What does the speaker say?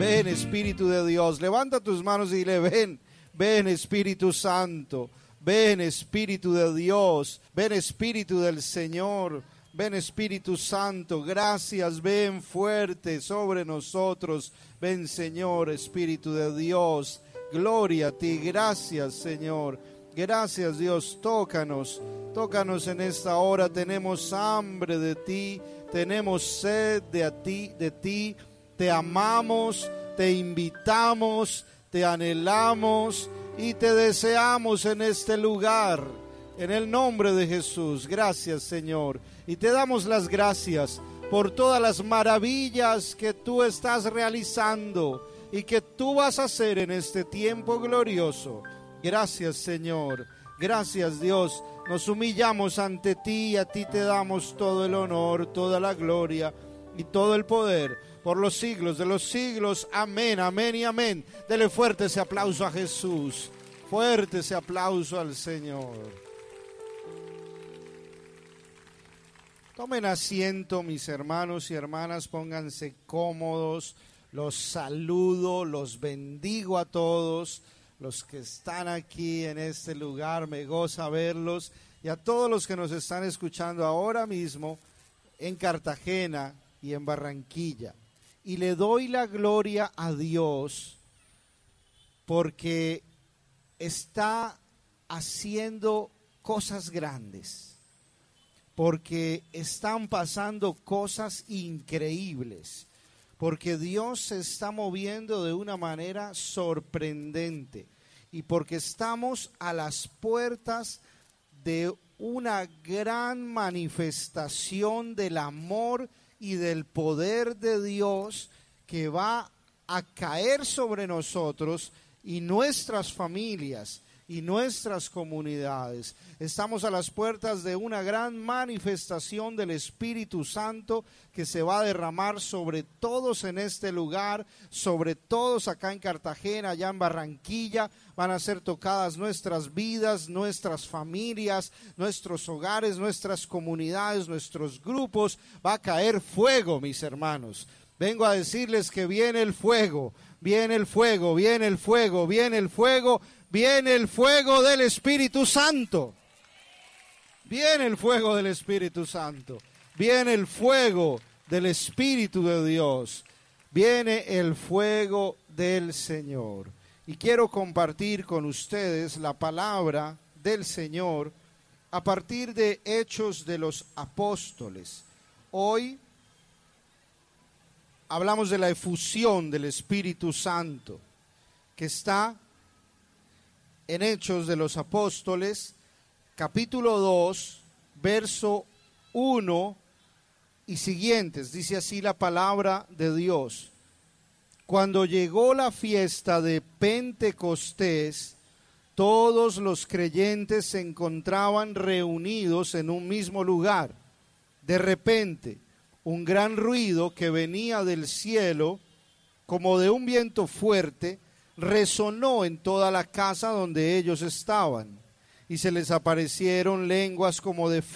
Ven, Espíritu de Dios. Levanta tus manos y dile: ven, ven, Espíritu Santo. Ven, Espíritu de Dios. Ven, Espíritu del Señor. Ven, Espíritu Santo. Gracias, ven fuerte sobre nosotros. Ven, Señor, Espíritu de Dios. Gloria a ti. Gracias, Señor. Gracias, Dios. Tócanos. Tócanos en esta hora. Tenemos hambre de ti. Tenemos sed de ti. Te amamos, te invitamos, te anhelamos y te deseamos en este lugar, en el nombre de Jesús. Gracias, Señor, y te damos las gracias por todas las maravillas que tú estás realizando y que tú vas a hacer en este tiempo glorioso. Gracias, Señor. Gracias, Dios. Nos humillamos ante ti y a ti te damos todo el honor, toda la gloria y todo el poder por los siglos de los siglos. Amén, amén y amén. Dele fuerte ese aplauso a Jesús. Fuerte ese aplauso al Señor. Tomen asiento, mis hermanos y hermanas, pónganse cómodos. Los saludo, los bendigo a todos los que están aquí en este lugar. Me goza verlos, y a todos los que nos están escuchando ahora mismo en Cartagena y en Barranquilla. Y le doy la gloria a Dios porque está haciendo cosas grandes, porque están pasando cosas increíbles, porque Dios se está moviendo de una manera sorprendente y porque estamos a las puertas de una gran manifestación del amor y del poder de Dios que va a caer sobre nosotros y nuestras familias y nuestras comunidades. Estamos a las puertas de una gran manifestación del Espíritu Santo que se va a derramar sobre todos en este lugar, sobre todos acá en Cartagena, allá en Barranquilla. Van a ser tocadas nuestras vidas, nuestras familias, nuestros hogares, nuestras comunidades, nuestros grupos. Va a caer fuego, mis hermanos. Vengo a decirles que viene el fuego, viene el fuego, viene el fuego, viene el fuego, viene el fuego del Espíritu Santo. Viene el fuego del Espíritu Santo. Viene el fuego del Espíritu de Dios. Viene el fuego del Señor. Y quiero compartir con ustedes la palabra del Señor a partir de Hechos de los Apóstoles. Hoy hablamos de la efusión del Espíritu Santo que está en Hechos de los Apóstoles, capítulo 2, verso 1 y siguientes. Dice así la palabra de Dios: cuando llegó la fiesta de Pentecostés, todos los creyentes se encontraban reunidos en un mismo lugar. De repente, un gran ruido que venía del cielo, como de un viento fuerte, resonó en toda la casa donde ellos estaban, y se les aparecieron lenguas como de